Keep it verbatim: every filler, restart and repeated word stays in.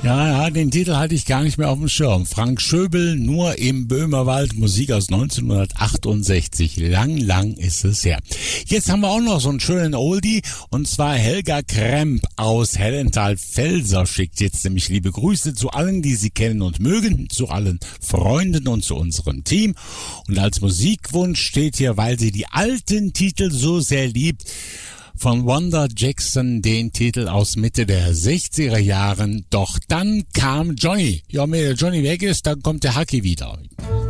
Ja, ja, den Titel hatte ich gar nicht mehr auf dem Schirm. Frank Schöbel, Nur im Böhmerwald, Musik aus neunzehnhundertachtundsechzig. Lang, lang ist es her. Jetzt haben wir auch noch so einen schönen Oldie, und zwar Helga Kremp aus Hellenthal-Velser schickt jetzt nämlich liebe Grüße zu allen, die sie kennen und mögen, zu allen Freunden und zu unserem Team. Und als Musikwunsch steht hier, weil sie die alten Titel so sehr liebt, von Wanda Jackson den Titel aus Mitte der sechziger Jahren. Doch dann kam Johnny. Ja, wenn der Johnny weg ist, dann kommt der Haki wieder.